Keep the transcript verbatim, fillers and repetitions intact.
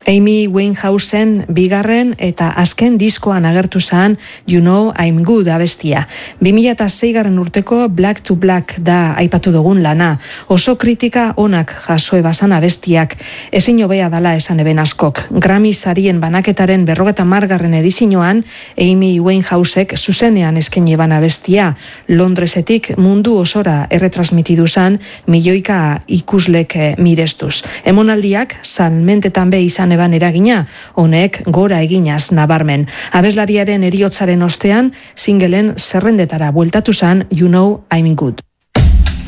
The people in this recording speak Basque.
Amy Winehousen bigarren eta azken diskoan agertu zen You Know I'm Good abestia. bi mila seigarren urteko Black to Black da aipatu dugun lana. Oso kritika onak jaso ebazan abestiak. Ezin hobea dala esan eben askok. Grammy sarien banaketaren berrogeta margarren edizioan, Amy Winehousek zuzenean eskaini eban abestia. Londresetik mundu osora erretransmitidu zen milioika ikuslek mirestuz. Emonaldiak salmentetan be izan eban eragina, honek gora eginaz nabarmen. Abeslariaren eriotzaren ostean, singelen zerrendetara bueltatu zen You Know I'm Good.